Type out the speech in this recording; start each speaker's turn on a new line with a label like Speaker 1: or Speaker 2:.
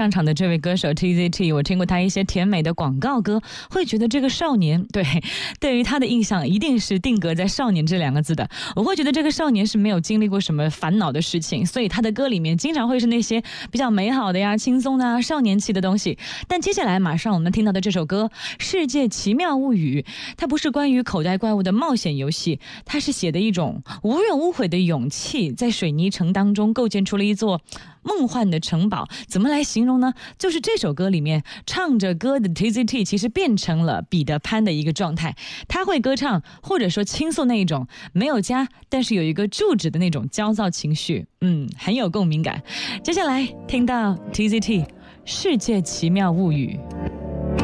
Speaker 1: 上场的这位歌手 TZT， 我听过他一些甜美的广告歌，会觉得这个少年，对于他的印象一定是定格在少年这两个字的。我会觉得这个少年是没有经历过什么烦恼的事情，所以他的歌里面经常会是那些比较美好的呀、轻松的啊、少年气的东西。但接下来马上我们听到的这首歌《世界奇妙物语》，它不是关于口袋怪物的冒险游戏，它是写的一种无怨无悔的勇气，在水泥城当中构建出了一座梦幻的城堡。怎么来形容呢？就是这首歌里面唱着歌的 TZT 其实变成了彼得潘的一个状态，他会歌唱或者说倾诉那一种没有家但是有一个住址的那种焦躁情绪，很有共鸣感。接下来听到 TZT 世界奇妙物语。